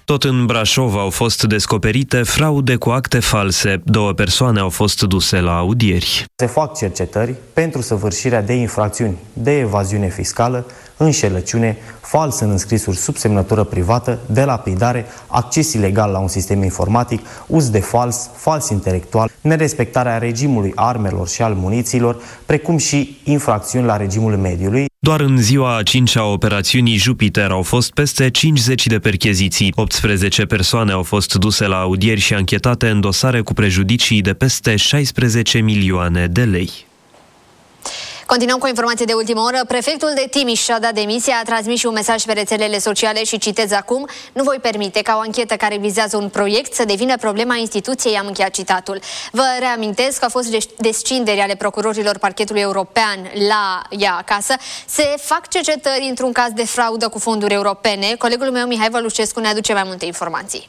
Tot în Brașov au fost descoperite fraude cu acte false. 2 persoane au fost duse la audieri. Se fac cercetări pentru săvârșirea de infracțiuni de evaziune fiscală, înșelăciune, fals în înscrisuri sub semnătură privată, delapidare, acces ilegal la un sistem informatic, uz de fals intelectual, nerespectarea regimului armelor și al munițiilor, precum și infracțiuni la regimul mediului. Doar în ziua a 5-a operațiunii Jupiter au fost peste 50 de percheziții. 18 persoane au fost duse la audieri și anchetate în dosare cu prejudicii de peste 16 milioane de lei. Continuăm cu informații de ultimă oră. Prefectul de Timiș și-a dat demisia, a transmis și un mesaj pe rețelele sociale și citez acum: nu voi permite ca o anchetă care vizează un proiect să devină problema instituției, am încheiat citatul. Vă reamintesc că au fost descinderi ale procurorilor Parchetului European la ea acasă. Se fac cercetări într-un caz de fraudă cu fonduri europene. Colegul meu Mihai Vălușescu ne aduce mai multe informații.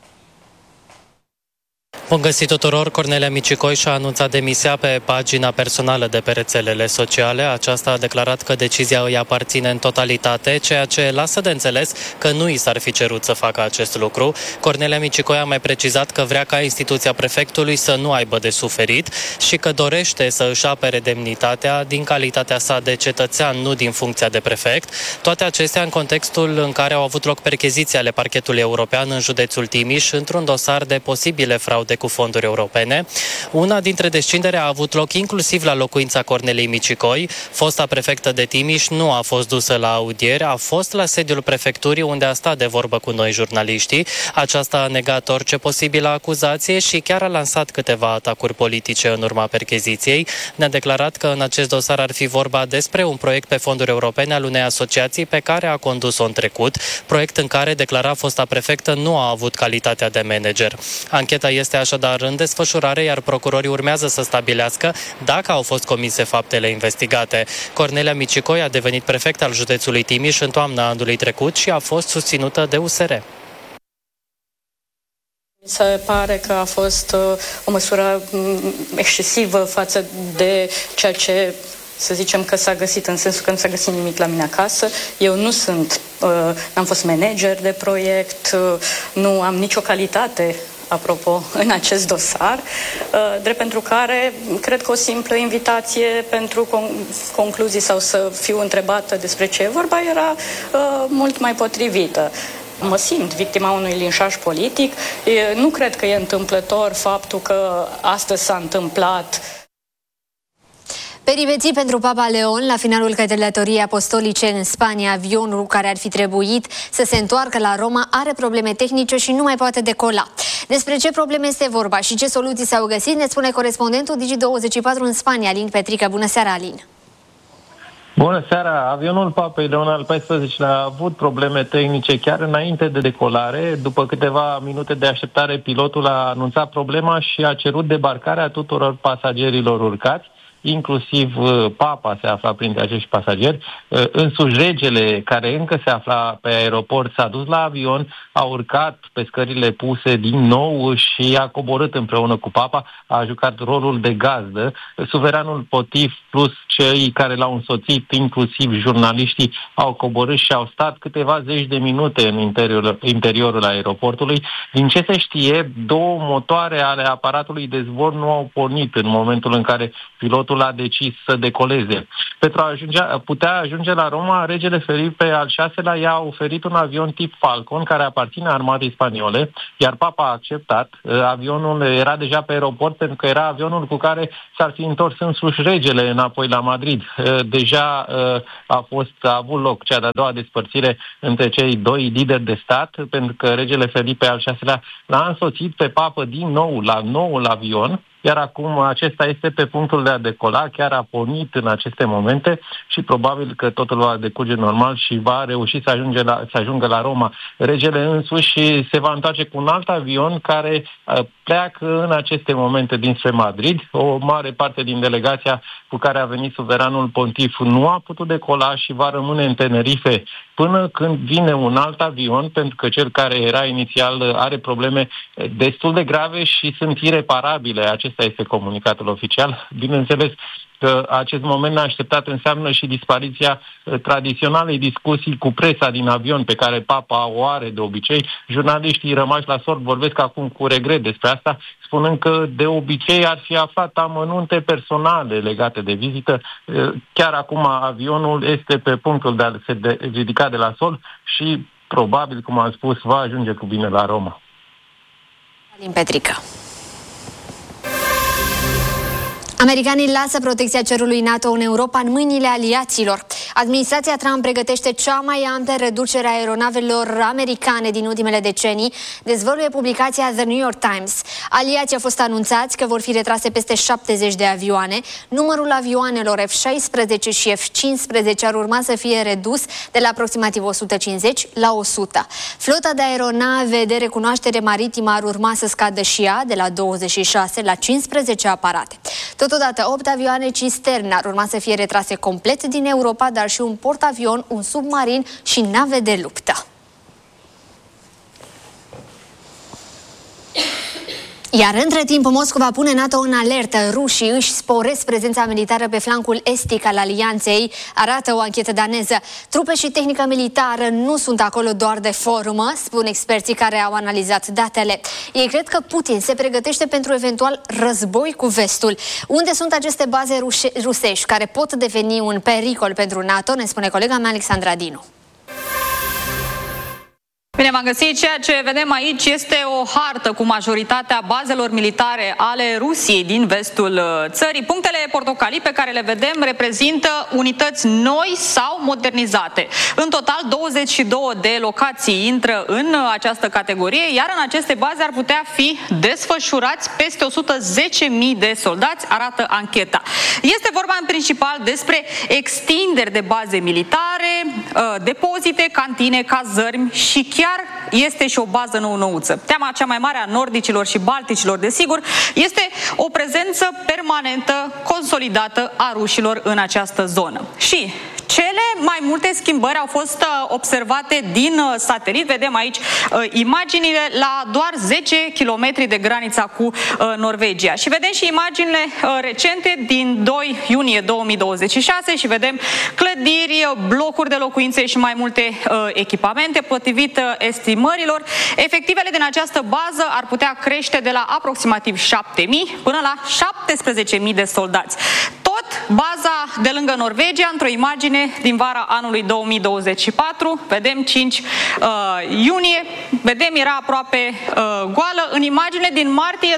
Bun găsit tuturor! Cornelia Micicoi și-a anunțat demisia pe pagina personală de pe rețelele sociale. Aceasta a declarat că decizia îi aparține în totalitate, ceea ce lasă de înțeles că nu i s-ar fi cerut să facă acest lucru. Cornelia Micicoi a mai precizat că vrea ca instituția prefectului să nu aibă de suferit și că dorește să își apere demnitatea din calitatea sa de cetățean, nu din funcția de prefect. Toate acestea în contextul în care au avut loc percheziții ale Parchetului European în județul Timiș într-un dosar de posibile fraude cu fonduri europene. Una dintre descindere a avut loc inclusiv la locuința Corneliei Micicoi. Fosta prefectă de Timiș nu a fost dusă la audiere, a fost la sediul prefecturii unde a stat de vorbă cu noi jurnaliștii. Aceasta a negat orice posibilă acuzație și chiar a lansat câteva atacuri politice în urma percheziției. Ne-a declarat că în acest dosar ar fi vorba despre un proiect pe fonduri europene al unei asociații pe care a condus-o în trecut, proiect în care, declara fosta prefectă, nu a avut calitatea de manager. Ancheta este așadar în desfășurare, iar procurorii urmează să stabilească dacă au fost comise faptele investigate. Cornelia Micicoi a devenit prefect al județului Timiș în toamna anului trecut și a fost susținută de USR. Se pare că a fost o măsură excesivă față de ceea ce, să zicem, că s-a găsit, în sensul că nu s-a găsit nimic la mine acasă. Eu nu sunt, n-am fost manager de proiect, nu am nicio calitate, apropo, în acest dosar, drept pentru care cred că o simplă invitație pentru concluzii sau să fiu întrebată despre ce e vorba era mult mai potrivită. Mă simt victima unui linșaj politic. Nu cred că e întâmplător faptul că astăzi s-a întâmplat. Peripeții pentru Papa Leon la finalul călătoriei apostolice în Spania. Avionul care ar fi trebuit să se întoarcă la Roma are probleme tehnice și nu mai poate decola. Despre ce probleme este vorba și ce soluții s-au găsit ne spune corespondentul Digi24 în Spania, Alin Petrică. Bună seara, Alin! Bună seara! Avionul Papei Leon al XIV-lea a avut probleme tehnice chiar înainte de decolare. După câteva minute de așteptare, pilotul a anunțat problema și a cerut debarcarea tuturor pasagerilor urcați. Inclusiv Papa se afla printre acești pasageri. Însuși regele, care încă se afla pe aeroport, s-a dus la avion, a urcat pe scările puse din nou și a coborât împreună cu Papa, a jucat rolul de gazdă. Suveranul pontif plus cei care l-au însoțit, inclusiv jurnaliștii, au coborât și au stat câteva zeci de minute în interiorul aeroportului. Din ce se știe, 2 motoare ale aparatului de zbor nu au pornit în momentul în care pilotul a decis să decoleze. Pentru a putea ajunge la Roma, regele Felipe al VI-lea i-a oferit un avion tip Falcon, care aparține armatei spaniole, iar Papa a acceptat. Avionul era deja pe aeroport pentru că era avionul cu care s-ar fi întors însuși regele înapoi la Madrid. Deja a avut loc cea de-a doua despărțire între cei 2 lideri de stat, pentru că regele Felipe al VI-lea l-a însoțit pe Papă din nou la noul avion, iar acum acesta este pe punctul de a decola, chiar a pornit în aceste momente și probabil că totul va decurge normal și va reuși să ajungă la Roma. Regele însuși se va întoarce cu un alt avion care pleacă în aceste momente dinspre Madrid. O mare parte din delegația cu care a venit suveranul pontif nu a putut decola și va rămâne în Tenerife până când vine un alt avion, pentru că cel care era inițial are probleme destul de grave și sunt ireparabile. Aceste acesta este comunicatul oficial. Bineînțeles că acest moment neașteptat înseamnă și dispariția tradiționalei discuții cu presa din avion, pe care Papa o are de obicei. Jurnaliștii rămași la sort vorbesc acum cu regret despre asta, spunând că de obicei ar fi aflat amănunte personale legate de vizită. Chiar acum avionul este pe punctul de a se ridica de la sol și probabil, cum am spus, va ajunge cu bine la Roma. Alin Petrică. Americanii lasă protecția cerului NATO în Europa în mâinile aliaților. Administrația Trump pregătește cea mai amplă reducere a aeronavelor americane din ultimele decenii, dezvăluie publicația The New York Times. Aliații au fost anunțați că vor fi retrase peste 70 de avioane. Numărul avioanelor F-16 și F-15 ar urma să fie redus de la aproximativ 150 la 100. Flota de aeronave de recunoaștere maritimă ar urma să scadă și ea de la 26 la 15 aparate. Totodată, 8 avioane cisterne ar urma să fie retrase complet din Europa, dar și un portavion, un submarin și nave de luptă. Iar între timp, Moscova pune NATO în alertă. Rușii își sporesc prezența militară pe flancul estic al alianței, arată o anchetă daneză. Trupe și tehnică militară nu sunt acolo doar de formă, spun experții care au analizat datele. Ei cred că Putin se pregătește pentru eventual război cu vestul. Unde sunt aceste baze rusești care pot deveni un pericol pentru NATO, ne spune colega mea Alexandra Dinu. Bine v-am găsit. Ceea ce vedem aici este o hartă cu majoritatea bazelor militare ale Rusiei din vestul țării. Punctele portocalii pe care le vedem reprezintă unități noi sau modernizate. În total, 22 de locații intră în această categorie, iar în aceste baze ar putea fi desfășurați peste 110.000 de soldați, arată ancheta. Este vorba în principal despre extinderi de baze militare, depozite, cantine, cazărmi și chiar este și o bază nou-nouță. Teama cea mai mare a nordicilor și balticilor, desigur, este o prezență permanentă, consolidată a rușilor în această zonă. Și cele mai multe schimbări au fost observate din satelit. Vedem aici imaginile la doar 10 km de granița cu Norvegia. Și vedem și imaginile recente din 2 iunie 2026 și vedem clădiri, blocuri de locuințe și mai multe echipamente. Potrivit estimărilor, efectivele din această bază ar putea crește de la aproximativ 7.000 până la 17.000 de soldați. Tot baza de lângă Norvegia, într-o imagine din vara anului 2024, vedem 5 iunie, vedem era aproape goală. În imagine din martie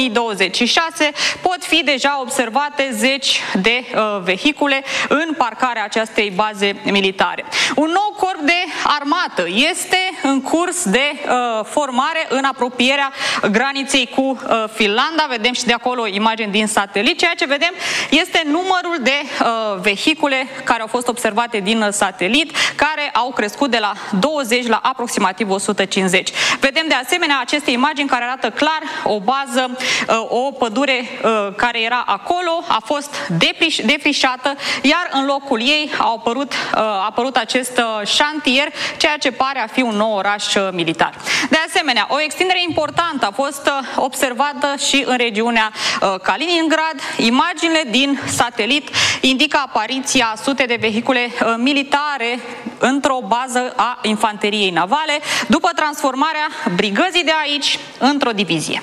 2026 pot fi deja observate zeci de vehicule în parcarea acestei baze militare. Un nou corp de armată este în curs de formare în apropierea graniței cu Finlanda. Vedem și de acolo imagini din satelit. Ceea ce vedem este numărul de vehicule care au fost observate din satelit, care au crescut de la 20 la aproximativ 150. Vedem de asemenea aceste imagini care arată clar o bază, o pădure care era acolo, a fost defrișată, iar în locul ei a apărut acest șantier, ceea ce pare a fi un nou oraș militar. De asemenea, o extindere importantă a fost observată și în regiunea Kaliningrad. Imaginile din satelit indică apariția sute de vehicule militare într-o bază a infanteriei navale, după transformarea brigăzii de aici într-o divizie.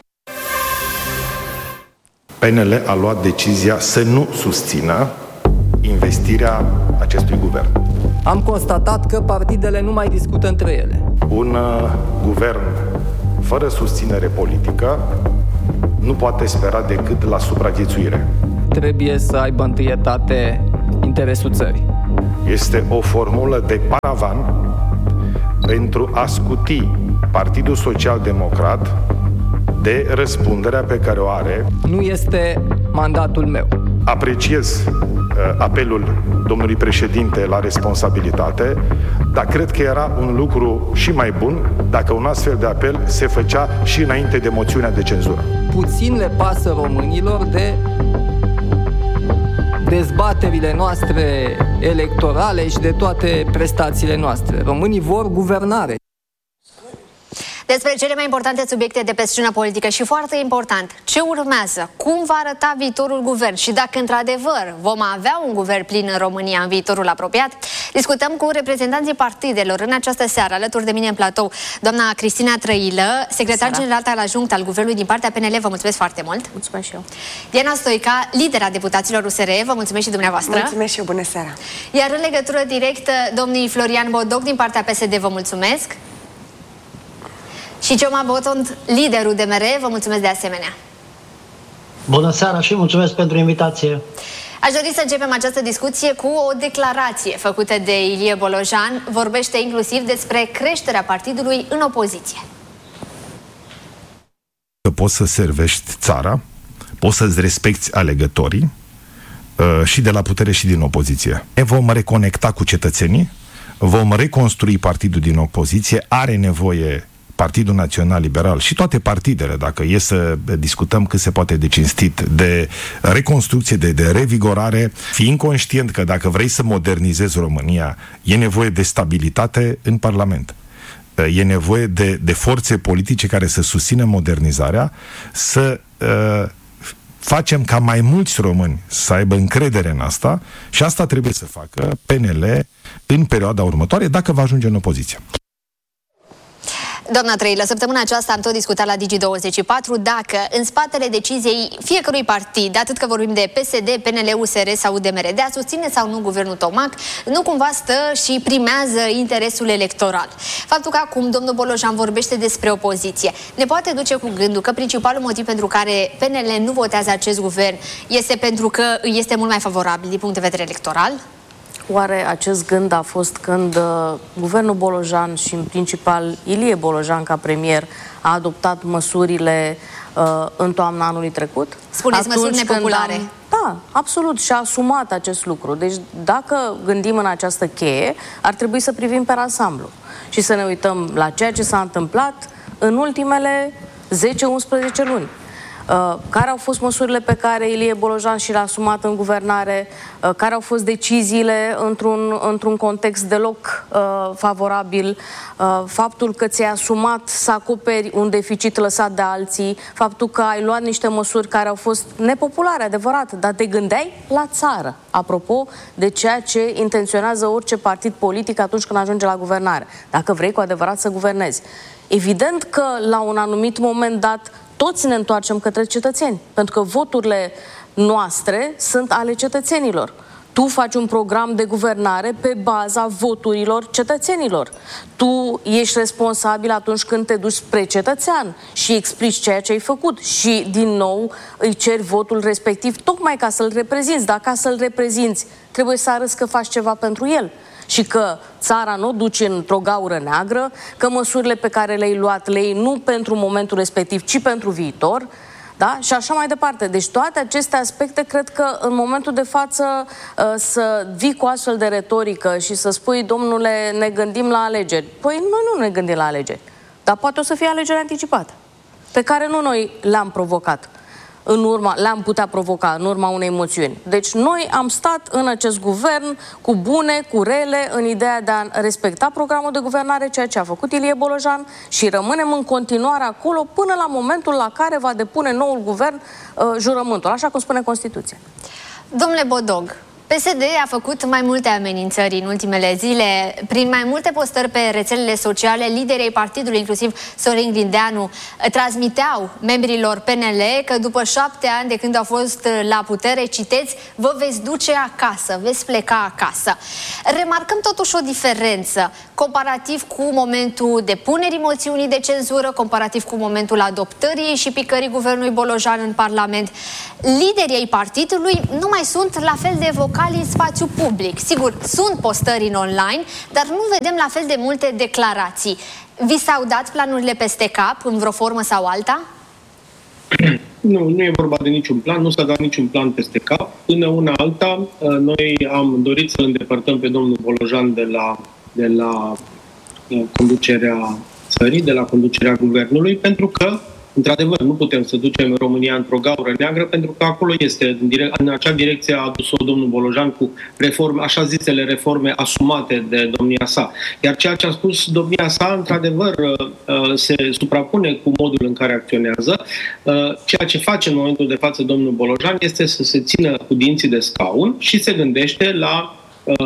PNL a luat decizia să nu susțină investirea acestui guvern. Am constatat că partidele nu mai discută între ele. Un guvern fără susținere politică nu poate spera decât la supraviețuire. Trebuie să aibă întâietate interesul țării. Este o formulă de paravan pentru a scuti Partidul Social-Democrat de răspunderea pe care o are. Nu este mandatul meu. Apreciez apelul domnului președinte la responsabilitate, dar cred că era un lucru și mai bun dacă un astfel de apel se făcea și înainte de moțiunea de cenzură. Puțin le pasă românilor de dezbaterile noastre electorale și de toate prestațiile noastre. Românii vor guvernare. Despre cele mai importante subiecte de pe scenă politică și foarte important, ce urmează, cum va arăta viitorul guvern și dacă într-adevăr vom avea un guvern plin în România în viitorul apropiat, discutăm cu reprezentanții partidelor în această seară. Alături de mine în platou, doamna Cristina Trăilă, secretar general adjunct al Guvernului din partea PNL, vă mulțumesc foarte mult. Mulțumesc și eu. Diana Stoica, lidera deputaților USR, vă mulțumesc și dumneavoastră. Mulțumesc și eu, bună seara. Iar în legătură directă, domnul Florian Bodoc din partea PSD, vă mulțumesc. Și Cioma Botond, liderul DMR, vă mulțumesc de asemenea. Bună seara și mulțumesc pentru invitație. Aș dori să începem această discuție cu o declarație făcută de Ilie Bolojan. Vorbește inclusiv despre creșterea partidului în opoziție. Poți să servești țara, poți să-ți respecti alegătorii și de la putere și din opoziție. Ne vom reconecta cu cetățenii, vom reconstrui partidul din opoziție, are nevoie Partidul Național Liberal și toate partidele, dacă e să discutăm cât se poate de cinstit, de reconstrucție, de revigorare, fiind conștient că dacă vrei să modernizezi România, e nevoie de stabilitate în Parlament. E nevoie de forțe politice care să susțină modernizarea, să facem ca mai mulți români să aibă încredere în asta și asta trebuie să facă PNL în perioada următoare, dacă va ajunge în opoziție. Doamna Trăilă, săptămâna aceasta am tot discutat la Digi24 dacă în spatele deciziei fiecărui partid, atât că vorbim de PSD, PNL, USR sau UDMR, de a susține sau nu guvernul Tomac, nu cumva stă și primează interesul electoral. Faptul că acum domnul Bolojan vorbește despre opoziție ne poate duce cu gândul că principalul motiv pentru care PNL nu votează acest guvern este pentru că este mult mai favorabil din punct de vedere electoral? Oare acest gând a fost când guvernul Bolojan și în principal Ilie Bolojan ca premier a adoptat măsurile în toamna anului trecut? Spuneți măsuri nepopulare. Da, absolut, și-a asumat acest lucru. Deci dacă gândim în această cheie, ar trebui să privim pe ansamblu și să ne uităm la ceea ce s-a întâmplat în ultimele 10-11 luni. Care au fost măsurile pe care Ilie Bolojan și le-a asumat în guvernare, care au fost deciziile într-un context deloc favorabil, faptul că ți-ai asumat să acoperi un deficit lăsat de alții, faptul că ai luat niște măsuri care au fost nepopulare, adevărat, dar te gândeai la țară, apropo de ceea ce intenționează orice partid politic atunci când ajunge la guvernare, dacă vrei cu adevărat să guvernezi. Evident că la un anumit moment dat toți ne întoarcem către cetățeni, pentru că voturile noastre sunt ale cetățenilor. Tu faci un program de guvernare pe baza voturilor cetățenilor. Tu ești responsabil atunci când te duci spre cetățean și explici ceea ce ai făcut și, din nou, îi ceri votul respectiv tocmai ca să-l reprezinți. Dar ca să-l reprezinți, trebuie să arăți că faci ceva pentru el și că țara nu o duci într-o gaură neagră, că măsurile pe care le-ai luat le iei nu pentru momentul respectiv, ci pentru viitor, da? Și așa mai departe. Deci toate aceste aspecte, cred că în momentul de față să vii cu astfel de retorică și să spui, domnule, ne gândim la alegeri. Păi noi nu ne gândim la alegeri, dar poate o să fie alegeri anticipate, pe care nu noi le-am provocat. Le-am putea provoca în urma unei moțiuni. Deci noi am stat în acest guvern cu bune, cu rele, în ideea de a respecta programul de guvernare, ceea ce a făcut Ilie Bolojan, și rămânem în continuare acolo până la momentul la care va depune noul guvern jurământul, așa cum spune Constituția. Domnule Bodog, PSD a făcut mai multe amenințări în ultimele zile. Prin mai multe postări pe rețelele sociale, liderii partidului, inclusiv Sorin Grindeanu, transmiteau membrilor PNL că după 7 ani de când au fost la putere, citeți, vă veți duce acasă, veți pleca acasă. Remarcăm totuși o diferență comparativ cu momentul depunerii moțiunii de cenzură, comparativ cu momentul adoptării și picării guvernului Bolojan în Parlament. Liderii ai partidului nu mai sunt la fel de vocali în spațiu public. Sigur, sunt postări în online, dar nu vedem la fel de multe declarații. Vi s-au dat planurile peste cap, în vreo formă sau alta? Nu e vorba de niciun plan, nu s-a dat niciun plan peste cap. Până una alta, noi am dorit să-l îndepărtăm pe domnul Bolojan de la conducerea țării, de la conducerea guvernului, pentru că Într-adevăr, nu putem să ducem România într-o gaură neagră, pentru că acolo este, în acea direcție a adus-o domnul Bolojan cu reforme, așa zisele reforme asumate de domnia sa. Iar ceea ce a spus domnia sa, într-adevăr, se suprapune cu modul în care acționează. Ceea ce face în momentul de față domnul Bolojan este să se țină cu dinții de scaun și se gândește la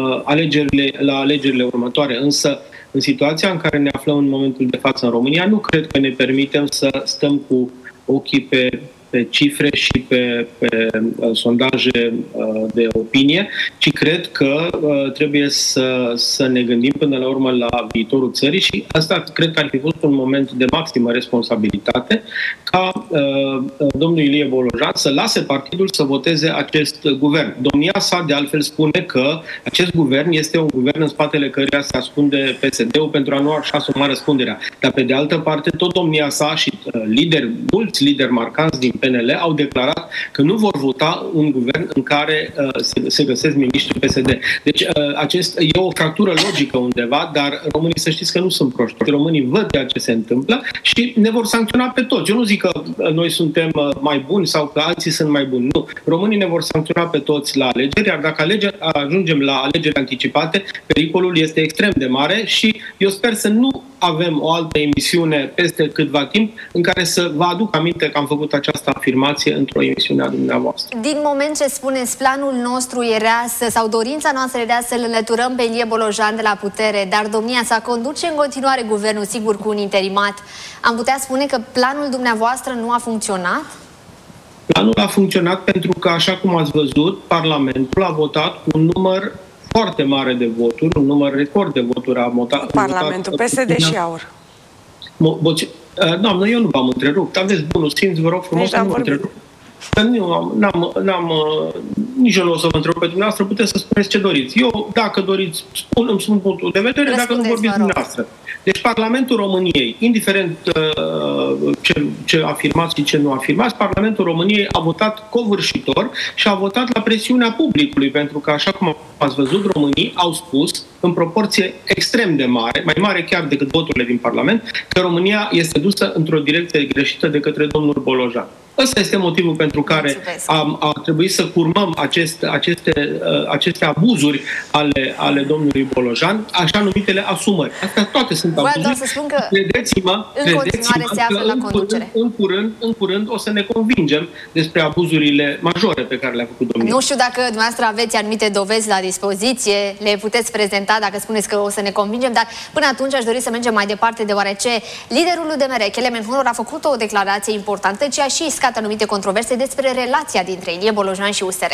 alegerile următoare. Însă, în situația în care ne aflăm în momentul de față în România, nu cred că ne permitem să stăm cu ochii pe cifre și pe sondaje de opinie, ci cred că trebuie să ne gândim până la urmă la viitorul țării și asta cred că ar fi fost un moment de maximă responsabilitate ca domnul Ilie Bolojan să lase partidul să voteze acest guvern. Domnia sa de altfel spune că acest guvern este un guvern în spatele căruia se ascunde PSD-ul pentru a nu așa asuma răspunderea. Dar pe de altă parte tot domnia sa și mulți lideri marcanți din PNL au declarat că nu vor vota un guvern în care se găsesc miniștri PSD. Deci e o fractură logică undeva, dar românii să știți că nu sunt proști. Românii văd ceea ce se întâmplă și ne vor sancționa pe toți. Eu nu zic că noi suntem mai buni sau că alții sunt mai buni. Nu. Românii ne vor sancționa pe toți la alegeri, iar dacă ajungem la alegeri anticipate, pericolul este extrem de mare și eu sper să nu avem o altă emisiune peste câtva timp în care să vă aduc aminte că am făcut această afirmație într-o emisiune a dumneavoastră. Din moment ce spuneți, planul nostru era sau dorința noastră era să-l înlăturăm pe Ilie Bolojan de la putere, dar domnia sa conduce în continuare guvernul, sigur cu un interimat. Am putea spune că planul dumneavoastră nu a funcționat? Planul a funcționat pentru că, așa cum ați văzut, Parlamentul a votat cu un număr foarte mare de voturi, un număr record de voturi a votat. Parlamentul PSD și AUR. Doamnă, eu nu v-am întrerupt. Aveți bunul simț, vă rog frumos, să nu vă întrerup. Nici eu nu o să vă întrerup pe dumneavoastră, puteți să spuneți ce doriți. Eu, dacă doriți, îmi spun punctul de vedere, dacă nu vorbiți dumneavoastră. Deci Parlamentul României, indiferent ce afirmați și ce nu afirmați, Parlamentul României a votat covârșitor și a votat la presiunea publicului, pentru că, așa cum ați văzut, românii au spus, în proporție extrem de mare, mai mare chiar decât voturile din Parlament, că România este dusă într-o direcție greșită de către domnul Bolojan. Ăsta este motivul pentru care a trebuit să curmăm aceste abuzuri ale domnului Bolojan, așa numitele asumări. Astea toate sunt abuzuri. Credeți-mă că în curând o să ne convingem despre abuzurile majore pe care le-a făcut domnul. Nu știu dacă dumneavoastră aveți anumite dovezi la dispoziție, le puteți prezenta dacă spuneți că o să ne convingem, dar până atunci aș dori să mergem mai departe, deoarece liderul UDMR, Kelemen Hunor, a făcut o declarație importantă, ce a și iscat anumite controverse despre relația dintre Ilie Bolojan și USR.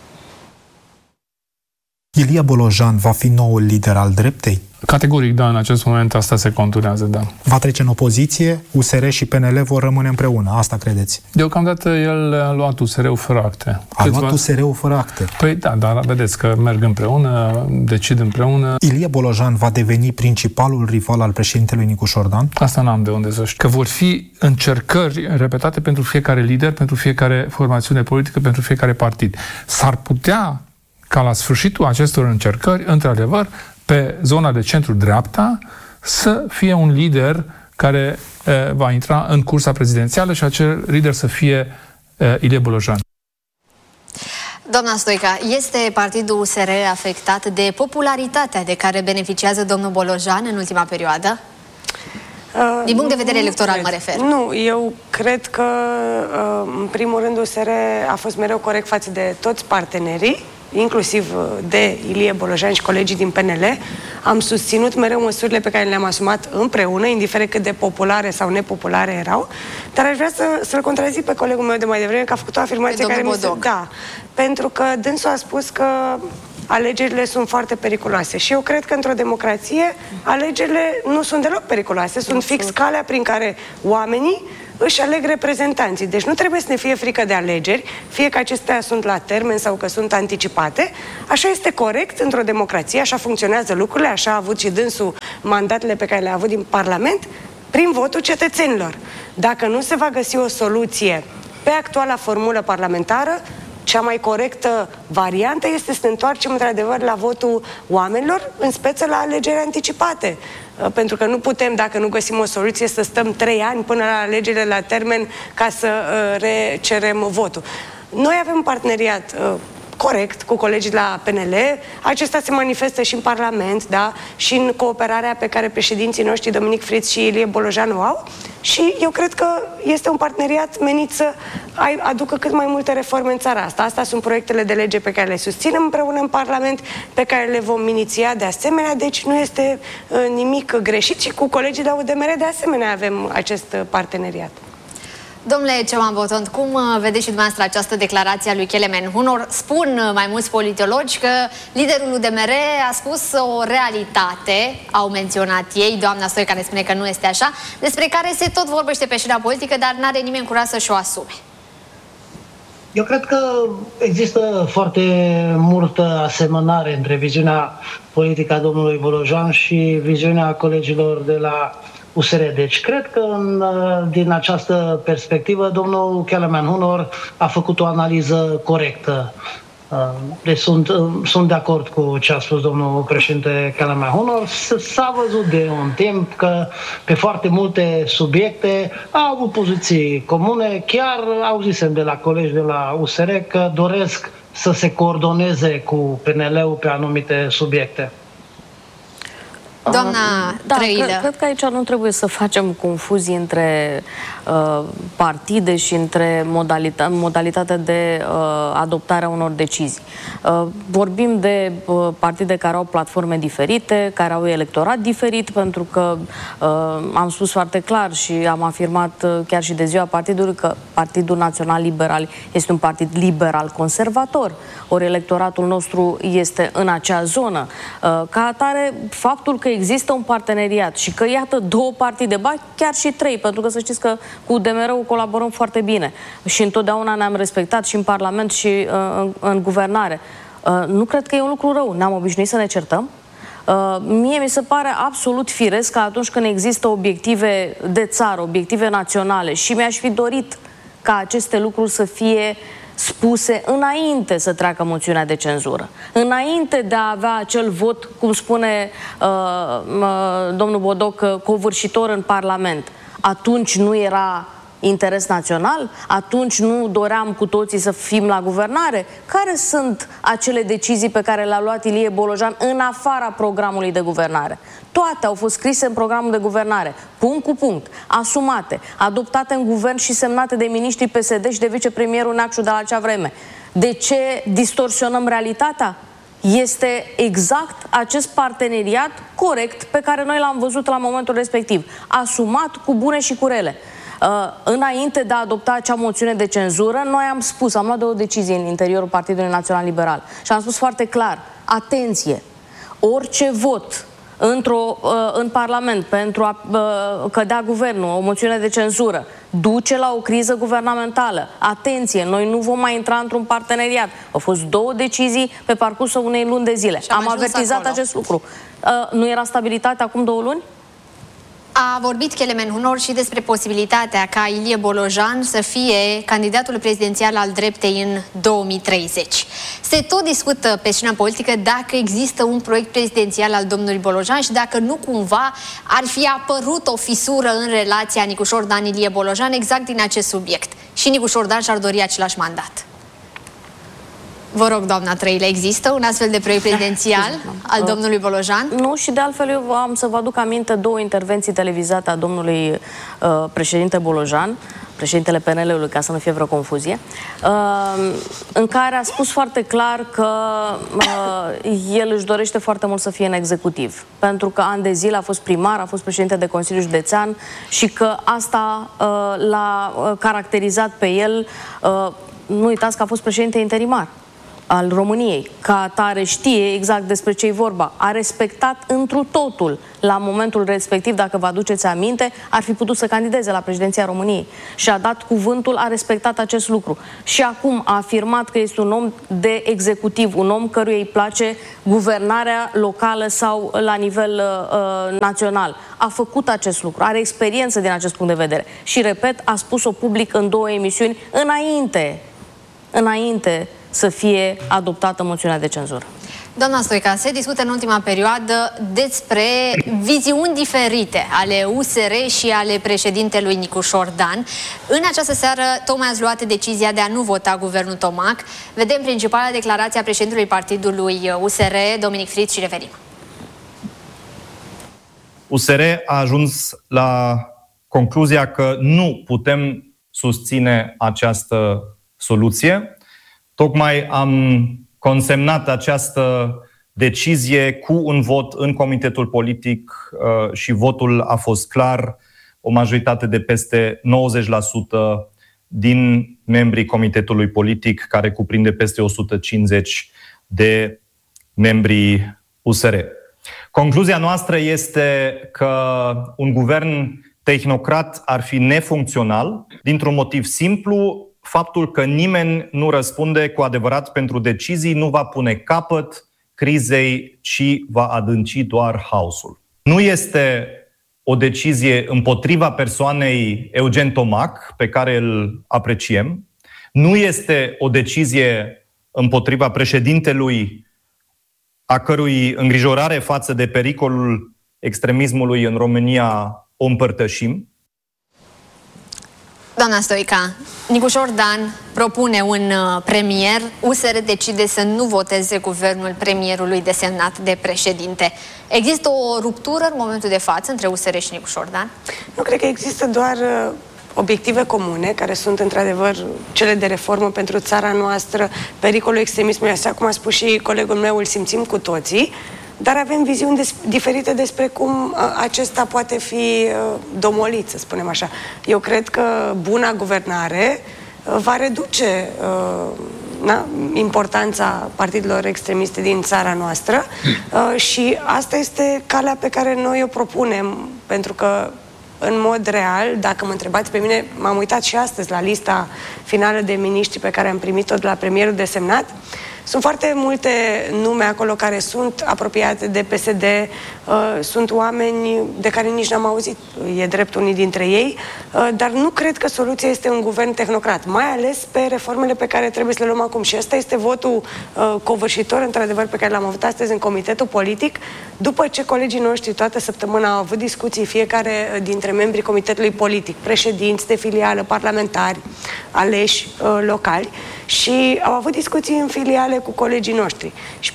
Ilie Bolojan va fi noul lider al dreptei? Categoric, da, în acest moment asta se conturează, da. Va trece în opoziție? USR și PNL vor rămâne împreună, asta credeți? Deocamdată el a luat USR-ul fără acte. A luat USR-ul fără acte? Păi da, dar vedeți că merg împreună, decid împreună. Ilie Bolojan va deveni principalul rival al președintelui Nicu Șordan? Asta n-am de unde să știu. Că vor fi încercări repetate pentru fiecare lider, pentru fiecare formațiune politică, pentru fiecare partid. S-ar putea ca la sfârșitul acestor încercări, într-adevăr, pe zona de centru-dreapta, să fie un lider care va intra în cursa prezidențială și acel lider să fie Ilie Bolojan. Doamna Stoica, este partidul USR afectat de popularitatea de care beneficiază domnul Bolojan în ultima perioadă? Din punct de vedere electoral mă refer. Nu, eu cred că în primul rând USR a fost mereu corect față de toți partenerii, inclusiv de Ilie Bolojan și colegii din PNL. Am susținut mereu măsurile pe care le-am asumat împreună, indiferent cât de populare sau nepopulare erau, dar aș vrea să-l contrazic pe colegul meu de mai devreme, că a făcut o afirmație care mi se... Da, pentru că dânsul a spus că alegerile sunt foarte periculoase și eu cred că într-o democrație alegerile nu sunt deloc periculoase, sunt fix calea prin care oamenii își aleg reprezentanții. Deci nu trebuie să ne fie frică de alegeri, fie că acestea sunt la termen sau că sunt anticipate. Așa este corect într-o democrație, așa funcționează lucrurile, așa a avut și dânsul mandatele pe care le-a avut din Parlament, prin votul cetățenilor. Dacă nu se va găsi o soluție pe actuala formulă parlamentară, cea mai corectă variantă este să ne întoarcem într-adevăr la votul oamenilor, în speță la alegeri anticipate. Pentru că nu putem, dacă nu găsim o soluție, să stăm 3 ani până la alegerile la termen ca să recerem votul. Noi avem un parteneriat corect cu colegii de la PNL. Acesta se manifestă și în Parlament, da? Și în cooperarea pe care președinții noștri, Dominic Fritz și Ilie Bolojan, o au. Și eu cred că este un parteneriat menit să aducă cât mai multe reforme în țara asta. Asta sunt proiectele de lege pe care le susținem împreună în Parlament, pe care le vom iniția de asemenea, deci nu este nimic greșit și cu colegii de la UDMR de asemenea avem acest parteneriat. Domnule Cioban Botond, cum vedeți și dumneavoastră această declarație a lui Kelemen Hunor? Spun mai mulți politologi că liderul UDMR a spus o realitate, au menționat ei, doamna Stoica ne spune că nu este așa, despre care se tot vorbește pe scena politică, dar n-are nimeni curaj să-și o asume. Eu cred că există foarte multă asemănare între viziunea politică a domnului Bolojan și viziunea colegilor de la USR. Deci cred că din această perspectivă domnul Kelemen Hunor a făcut o analiză corectă. Deci sunt de acord cu ce a spus domnul președinte Kelemen Hunor. S-a văzut de un timp că pe foarte multe subiecte au avut poziții comune. Chiar auzisem de la colegi de la USR că doresc să se coordoneze cu PNL-ul pe anumite subiecte. Doamna Trăilă. Cred că aici nu trebuie să facem confuzii între partide și între modalitatea de adoptare a unor decizii. Vorbim de partide care au platforme diferite, care au electorat diferit, pentru că am spus foarte clar și am afirmat chiar și de ziua partidului că Partidul Național Liberal este un partid liberal-conservator. Ori electoratul nostru este în acea zonă. Ca atare, faptul că există un parteneriat și că, iată, 2 partide, ba chiar și 3, pentru că să știți că cu DMR-ul colaborăm foarte bine și întotdeauna ne-am respectat și în Parlament și în guvernare. Nu cred că e un lucru rău. Ne-am obișnuit să ne certăm. Mie mi se pare absolut firesc că atunci când există obiective de țară, obiective naționale, și mi-aș fi dorit ca aceste lucruri să fie spuse înainte să treacă moțiunea de cenzură. Înainte de a avea acel vot, cum spune domnul Bodoc, covârșitor în Parlament. Atunci nu era interes național? Atunci nu doream cu toții să fim la guvernare? Care sunt acele decizii pe care le-a luat Ilie Bolojan în afara programului de guvernare? Toate au fost scrise în programul de guvernare, punct cu punct, asumate, adoptate în guvern și semnate de miniștrii PSD și de vicepremierul Neacșu de la acea vreme. De ce distorsionăm realitatea? Este exact acest parteneriat corect pe care noi l-am văzut la momentul respectiv, asumat cu bune și cu rele. Înainte de a adopta acea moțiune de cenzură, noi am spus, am luat 2 decizii în interiorul Partidului Național Liberal și am spus foarte clar, atenție, orice vot în Parlament pentru a cădea guvernul, o moțiune de cenzură, duce la o criză guvernamentală. Atenție, noi nu vom mai intra într-un parteneriat. Au fost 2 decizii pe parcursul unei luni de zile. Am avertizat acest lucru. Nu era stabilitate acum 2 luni? A vorbit Kelemen Hunor și despre posibilitatea ca Ilie Bolojan să fie candidatul prezidențial al dreptei în 2030. Se tot discută pe scena politică dacă există un proiect prezidențial al domnului Bolojan și dacă nu cumva ar fi apărut o fisură în relația Nicușor Dan-Ilie Bolojan exact din acest subiect. Și Nicușor Dan și-ar dori același mandat. Vă rog, doamna Trăilă, există un astfel de proiect prezidențial al domnului Bolojan? Nu, și de altfel eu am să vă aduc aminte 2 intervenții televizate a domnului președinte Bolojan, președintele PNL-ului, ca să nu fie vreo confuzie, în care a spus foarte clar că el își dorește foarte mult să fie în executiv, pentru că ani de zile a fost primar, a fost președinte de Consiliu Județean și că asta l-a caracterizat pe el. Nu uitați că a fost președinte interimar al României, ca atare știe exact despre ce e vorba. A respectat întru totul la momentul respectiv, dacă vă aduceți aminte, ar fi putut să candideze la președinția României. Și a dat cuvântul, a respectat acest lucru. Și acum a afirmat că este un om de executiv, un om căruia îi place guvernarea locală sau la nivel național. A făcut acest lucru, are experiență din acest punct de vedere. Și, repet, a spus-o public în 2 emisiuni înainte să fie adoptată moțiunea de cenzură. Doamna Stoica, se discută în ultima perioadă despre viziuni diferite ale USR și ale președintelui Nicu Șordan. În această seară tocmai ați luat decizia de a nu vota guvernul Tomac. Vedem principala declarație a președintelui partidului USR, Dominic Fritz, și revenim. USR a ajuns la concluzia că nu putem susține această soluție. Tocmai am consemnat această decizie cu un vot în comitetul politic și votul a fost clar, o majoritate de peste 90% din membrii comitetului politic, care cuprinde peste 150 de membrii USR. Concluzia noastră este că un guvern tehnocrat ar fi nefuncțional, dintr-un motiv simplu: faptul că nimeni nu răspunde cu adevărat pentru decizii nu va pune capăt crizei, ci va adânci doar haosul. Nu este o decizie împotriva persoanei Eugen Tomac, pe care îl apreciem. Nu este o decizie împotriva președintelui, a cărui îngrijorare față de pericolul extremismului în România o împărtășim. Doamna Stoica, Nicu Șordan propune un premier, USR decide să nu voteze guvernul premierului desemnat de președinte. Există o ruptură în momentul de față între USR și Nicu Șordan? Nu, cred că există doar obiective comune, care sunt într-adevăr cele de reformă pentru țara noastră, pericolul extremismului, așa cum a spus și colegul meu, îl simțim cu toții, dar avem viziuni diferite despre cum acesta poate fi domolit, să spunem așa. Eu cred că buna guvernare va reduce importanța partidelor extremiste din țara noastră și asta este calea pe care noi o propunem, pentru că în mod real, dacă mă întrebați pe mine, m-am uitat și astăzi la lista finală de miniștri pe care am primit-o de la premierul desemnat. Sunt foarte multe nume acolo care sunt apropiate de PSD, sunt oameni de care nici n-am auzit, e drept unii dintre ei, dar nu cred că soluția este un guvern tehnocrat, mai ales pe reformele pe care trebuie să le luăm acum. Și ăsta este votul covârșitor, într-adevăr, pe care l-am avut astăzi în comitetul politic, după ce colegii noștri toată săptămâna au avut discuții, fiecare dintre membrii comitetului politic, președinți de filială, parlamentari, aleși locali, și au avut discuții în filiale cu colegii noștri. Și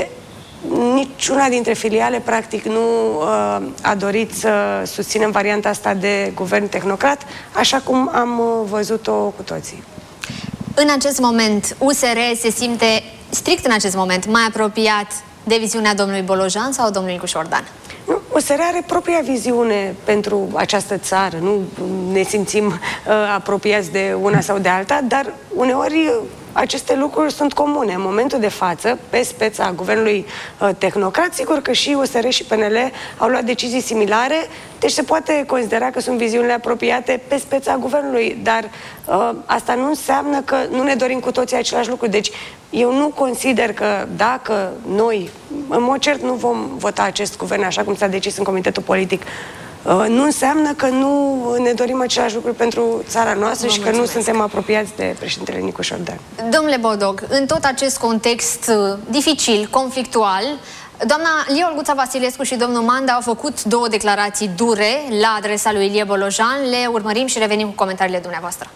niciuna dintre filiale, practic, nu a dorit să susținem varianta asta de guvern tehnocrat, așa cum am văzut-o cu toții. În acest moment, USR se simte, strict în acest moment, mai apropiat de viziunea domnului Bolojan sau domnului Nicu Șordan? Nu, USR are propria viziune pentru această țară. Nu ne simțim apropiați de una sau de alta, dar uneori aceste lucruri sunt comune. În momentul de față, pe speța guvernului tehnocrat, sigur că și USR și PNL au luat decizii similare, deci se poate considera că sunt viziunile apropiate pe speța guvernului, dar asta nu înseamnă că nu ne dorim cu toții același lucru. Deci eu nu consider că dacă noi, în mod cert, nu vom vota acest guvern așa cum s-a decis în comitetul politic, nu înseamnă că nu ne dorim același lucru pentru țara noastră și că nu suntem apropiați de președintele Nicu Șordan. Domnule Bodog, în tot acest context dificil, conflictual, doamna Lia Olguța Vasilescu și domnul Manda au făcut două declarații dure la adresa lui Ilie Bolojan. Le urmărim și revenim cu comentariile dumneavoastră.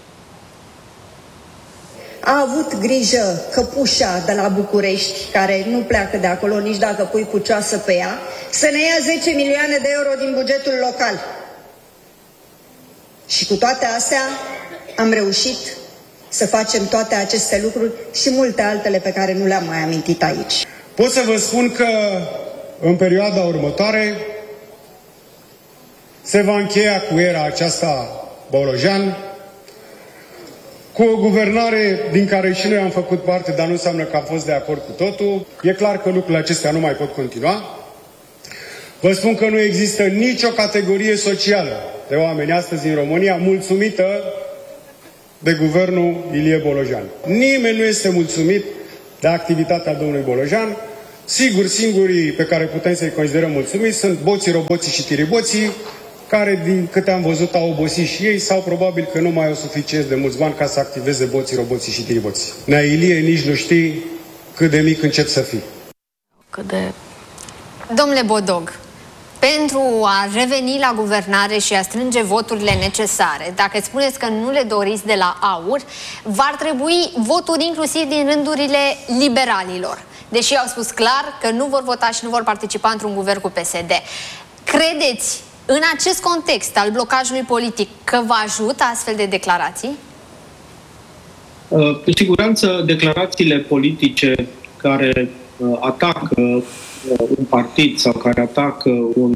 A avut grijă căpușa de la București, care nu pleacă de acolo nici dacă pui cu ceasă pe ea, să ne ia 10 milioane de euro din bugetul local. Și cu toate astea am reușit să facem toate aceste lucruri și multe altele pe care nu le-am mai amintit aici. Pot să vă spun că în perioada următoare se va încheia cu era aceasta Bolojan, cu o guvernare din care și noi am făcut parte, dar nu înseamnă că am fost de acord cu totul. E clar că lucrurile acestea nu mai pot continua. Vă spun că nu există nicio categorie socială de oameni astăzi în România mulțumită de guvernul Ilie Bolojan. Nimeni nu este mulțumit de activitatea domnului Bolojan. Sigur, singurii pe care putem să-i considerăm mulțumiți sunt boții, roboții și tiriboții, care, din câte am văzut, au obosit și ei sau probabil că nu mai au suficient de mulți bani ca să activeze boții, roboții și triboții. Nea Ilie, nici nu știi cât de mic încep să fii. Domnule Bodog, pentru a reveni la guvernare și a strânge voturile necesare, dacă spuneți că nu le doriți de la AUR, v-ar trebui voturi inclusiv din rândurile liberalilor, deși au spus clar că nu vor vota și nu vor participa într-un guvern cu PSD. Credeți, în acest context al blocajului politic, că vă ajută astfel de declarații? Cu siguranță, declarațiile politice care atacă un partid sau care atacă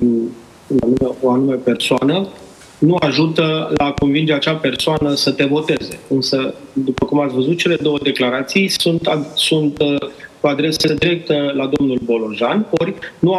o anume persoană nu ajută la a convinge acea persoană să te voteze. Însă, după cum ați văzut, cele două declarații sunt cu adresă directă la domnul Bolojan, ori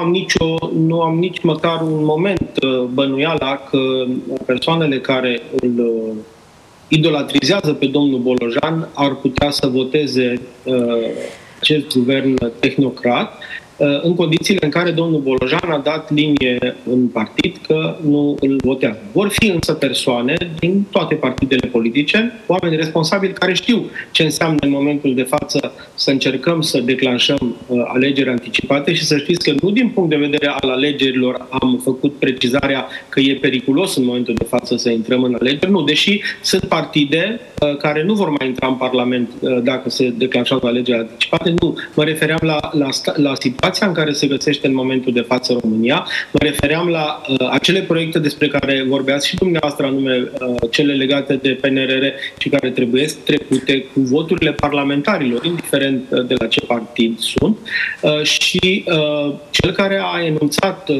nu am nici măcar un moment bănuiala că persoanele care îl idolatrizează pe domnul Bolojan ar putea să voteze acest guvern tehnocrat, în condițiile în care domnul Bolojan a dat linie în partid că nu îl votează. Vor fi însă persoane din toate partidele politice, oameni responsabili care știu ce înseamnă în momentul de față să încercăm să declanșăm alegeri anticipate și să știți că nu din punct de vedere al alegerilor am făcut precizarea că e periculos în momentul de față să intrăm în alegeri, nu, deși sunt partide care nu vor mai intra în Parlament dacă se declanșează alegeri anticipate, nu. Mă refeream la situația în care se găsește în momentul de față România. Mă refeream la acele proiecte despre care vorbeați și dumneavoastră, anume cele legate de PNRR și care trebuie trecute cu voturile parlamentarilor, indiferent de la ce partid sunt. Și cel care a enunțat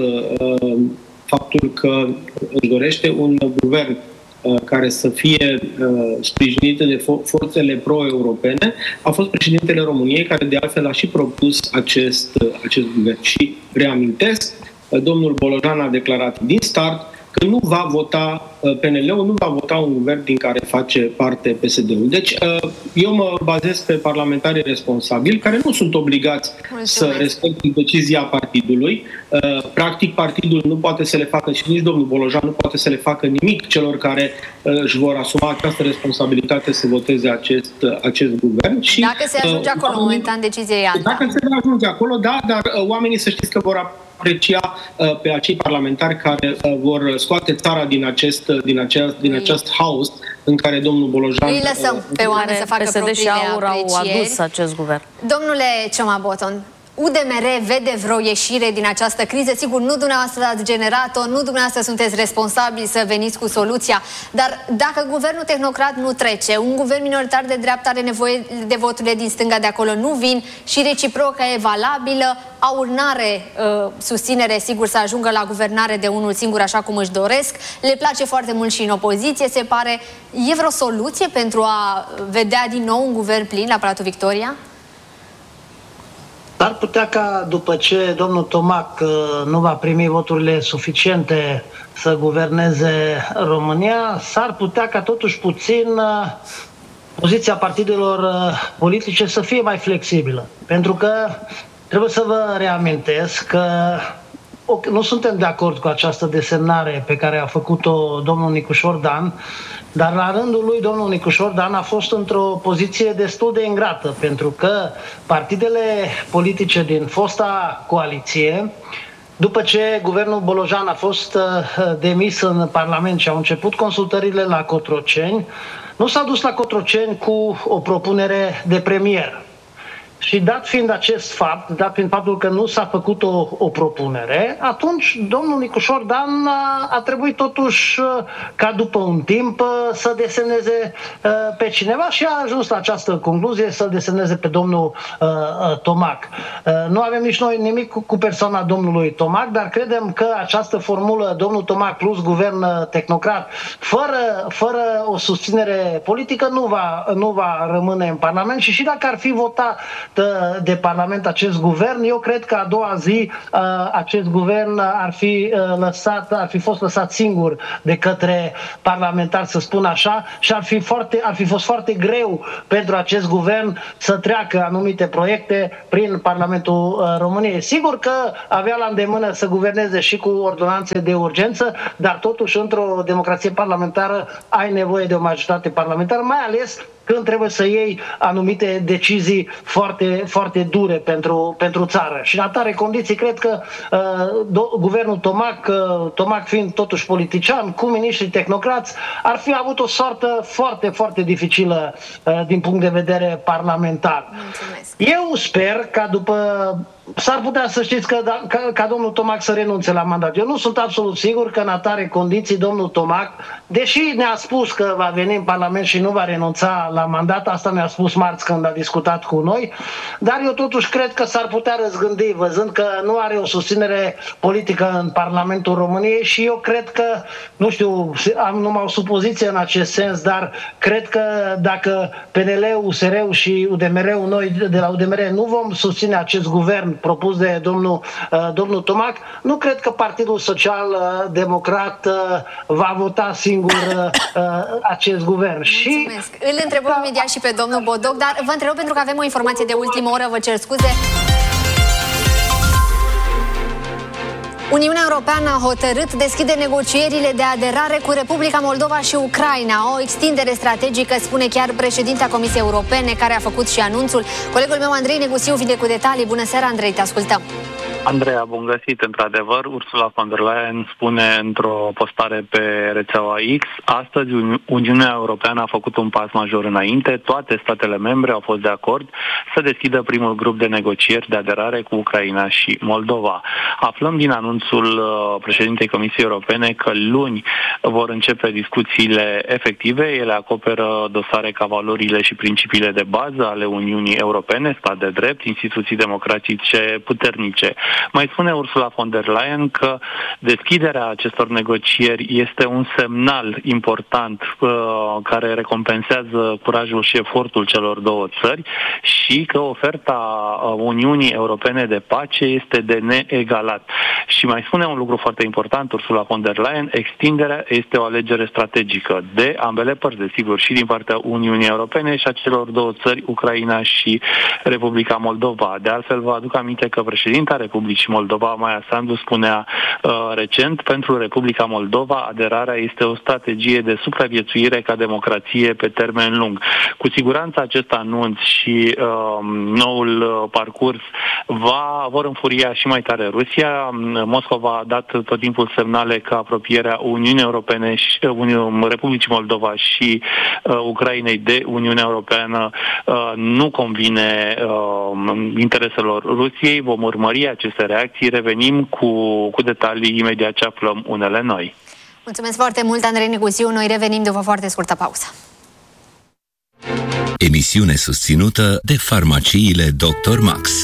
faptul că își dorește un guvern care să fie sprijinite de forțele pro-europene, a fost președintele României, care de altfel a și propus acest guvern. Și reamintesc, domnul Bolojan a declarat din start că nu va vota PNL-ul, nu va vota un guvern din care face parte PSD-ul. Deci eu mă bazez pe parlamentarii responsabili care nu sunt obligați să respecte decizia partidului. Practic partidul nu poate să le facă și nici domnul Bolojan nu poate să le facă nimic celor care își vor asuma această responsabilitate să voteze acest guvern. Și, dacă se ajunge acolo, momentan decizia e alta. Dacă se ajunge acolo, da, dar oamenii să știți că vor aprecia pe acei parlamentari care vor scoate țara din acest haos în care domnul Bolojan... Îi lăsăm pe oameni să facă propriile aprecieri. Au adus acest guvern. Domnule Cioma-Boton, UDMR vede vreo ieșire din această criză? Sigur, nu dumneavoastră ați generat-o, nu dumneavoastră sunteți responsabili să veniți cu soluția, dar dacă guvernul tehnocrat nu trece, un guvern minoritar de dreapta are nevoie de voturile din stânga de acolo, nu vin și reciproca e valabilă, AUR n-are susținere, sigur, să ajungă la guvernare de unul singur așa cum își doresc, le place foarte mult și în opoziție, se pare. E vreo soluție pentru a vedea din nou un guvern plin la Palatul Victoria? Ar putea ca după ce domnul Tomac nu va primi voturile suficiente să guverneze România, s-ar putea ca totuși puțin poziția partidelor politice să fie mai flexibilă. Pentru că trebuie să vă reamintesc că nu suntem de acord cu această desemnare pe care a făcut-o domnul Nicușor Dan, dar la rândul lui domnul Nicușor Dan a fost într-o poziție destul de ingrată, pentru că partidele politice din fosta coaliție, după ce guvernul Bolojan a fost demis în Parlament și au început consultările la Cotroceni, nu s-a dus la Cotroceni cu o propunere de premier. Și dat fiind acest fapt, dat fiind faptul că nu s-a făcut o propunere, atunci domnul Nicușor Dan a trebuit totuși, ca după un timp, să desemneze pe cineva și a ajuns la această concluzie să desemneze pe domnul Tomac. Nu avem nici noi nimic cu persoana domnului Tomac, dar credem că această formulă, domnul Tomac plus guvern tehnocrat, fără o susținere politică, nu va rămâne în Parlament și dacă ar fi votat de Parlament acest guvern, eu cred că a doua zi acest guvern ar fi fost lăsat singur de către parlamentari, să spun așa, și ar fi fost foarte greu pentru acest guvern să treacă anumite proiecte prin Parlamentul României. Sigur că avea la îndemână să guverneze și cu ordonanțe de urgență, dar totuși într-o democrație parlamentară ai nevoie de o majoritate parlamentară, mai ales când trebuie să iei anumite decizii foarte, foarte dure pentru țară. Și în atare condiții, cred că guvernul Tomac fiind totuși politician, cu miniștri tehnocrați, ar fi avut o soartă foarte, foarte dificilă din punct de vedere parlamentar. Mulțumesc. Eu sper ca s-ar putea să știți ca domnul Tomac să renunțe la mandat. Eu nu sunt absolut sigur că în atare condiții domnul Tomac, deși ne-a spus că va veni în Parlament și nu va renunța la mandat, asta ne-a spus marți când a discutat cu noi, dar eu totuși cred că s-ar putea răzgândi, văzând că nu are o susținere politică în Parlamentul României și eu cred că, nu știu, am numai o supoziție în acest sens, dar cred că dacă PNL, USR-ul și UDMR-ul, noi de la UDMR nu vom susține acest guvern propus de domnul Tomac, nu cred că Partidul Social Democrat va vota singur acest guvern. Mulțumesc. Îl întrebăm imediat și pe domnul Bodoc, dar vă întreb pentru că avem o informație de ultimă oră, vă cer scuze. Uniunea Europeană a hotărât deschide negocierile de aderare cu Republica Moldova și Ucraina. O extindere strategică, spune chiar președinta Comisiei Europene, care a făcut și anunțul. Colegul meu, Andrei Negusiu, vine cu detalii. Bună seara, Andrei, te ascultăm. Andreea, bun găsit. Într-adevăr, Ursula von der Leyen spune într-o postare pe rețeaua X: astăzi Uniunea Europeană a făcut un pas major înainte. Toate statele membre au fost de acord să deschidă primul grup de negocieri de aderare cu Ucraina și Moldova. Aflăm din anunțul președintei Comisiei Europene că luni vor începe discuțiile efective. Ele acoperă dosare ca valorile și principiile de bază ale Uniunii Europene, stat de drept, instituții democratice puternice. Mai spune Ursula von der Leyen că deschiderea acestor negocieri este un semnal important care recompensează curajul și efortul celor două țări și că oferta Uniunii Europene de pace este de neegalat. Și mai spune un lucru foarte important Ursula von der Leyen: extinderea este o alegere strategică de ambele părți, desigur, și din partea Uniunii Europene și a celor două țări, Ucraina și Republica Moldova. De altfel, vă aduc aminte că președinta Republicii Moldova, Maia Sandu, spunea recent: pentru Republica Moldova aderarea este o strategie de supraviețuire ca democrație pe termen lung. Cu siguranță acest anunț și noul parcurs vor înfuria și mai tare Rusia. Moscova a dat tot timpul semnale că apropierea Uniunii Europene și Republicii Moldova și Ucrainei de Uniunea Europeană nu convine intereselor Rusiei. Vom urmări aceste reacții. Revenim cu detalii imediat ce aflăm unele noi. Mulțumesc foarte mult, Andrei Negusiu. Noi revenim după foarte scurtă pauză. Emisiune susținută de farmaciile Dr. Max.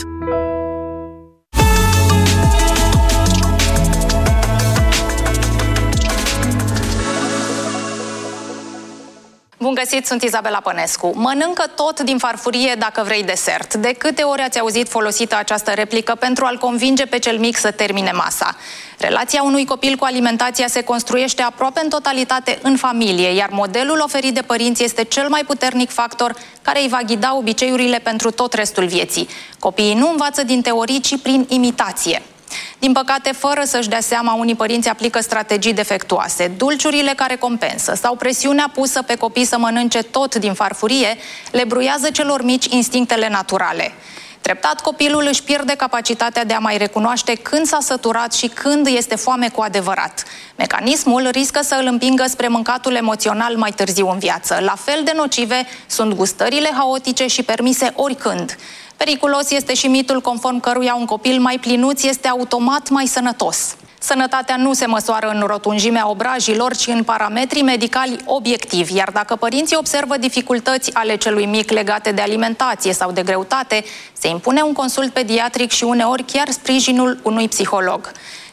Bun găsit, sunt Izabela Pănescu. Mănâncă tot din farfurie dacă vrei desert. De câte ori ați auzit folosită această replică pentru a-l convinge pe cel mic să termine masa? Relația unui copil cu alimentația se construiește aproape în totalitate în familie, iar modelul oferit de părinți este cel mai puternic factor care îi va ghida obiceiurile pentru tot restul vieții. Copiii nu învață din teorii, ci prin imitație. Din păcate, fără să-și dea seama, unii părinți aplică strategii defectuoase. Dulciurile care compensă sau presiunea pusă pe copii să mănânce tot din farfurie le bruiază celor mici instinctele naturale. Treptat, copilul își pierde capacitatea de a mai recunoaște când s-a săturat și când este foame cu adevărat. Mecanismul riscă să îl împingă spre mâncatul emoțional mai târziu în viață. La fel de nocive sunt gustările haotice și permise oricând. Periculos este și mitul conform căruia un copil mai plinuț este automat mai sănătos. Sănătatea nu se măsoară în rotunjimea obrajilor, ci în parametrii medicali obiectivi, iar dacă părinții observă dificultăți ale celui mic legate de alimentație sau de greutate, se impune un consult pediatric și uneori chiar sprijinul unui psiholog.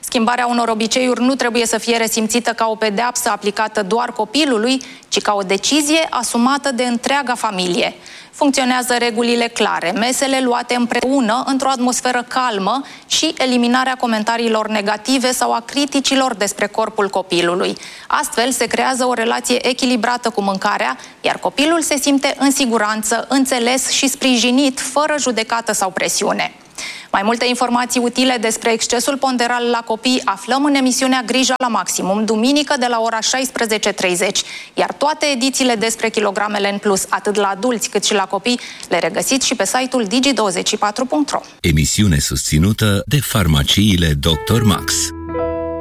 Schimbarea unor obiceiuri nu trebuie să fie resimțită ca o pedeapsă aplicată doar copilului, ci ca o decizie asumată de întreaga familie. Funcționează regulile clare, mesele luate împreună într-o atmosferă calmă și eliminarea comentariilor negative sau a criticilor despre corpul copilului. Astfel se creează o relație echilibrată cu mâncarea, iar copilul se simte în siguranță, înțeles și sprijinit, fără judecată sau presiune. Mai multe informații utile despre excesul ponderal la copii aflăm în emisiunea Grija la maximum, duminică de la ora 16:30, iar toate edițiile despre kilogramele în plus, atât la adulți cât și la copii, le regăsiți și pe site-ul digi24.ro. Emisiune susținută de farmaciile Dr. Max.